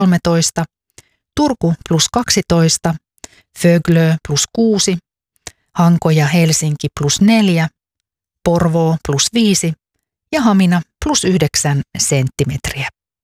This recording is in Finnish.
13, Turku +12, Föglö +6, Hanko ja Helsinki +4, Porvoo +5 ja Hamina +9 senttimetriä.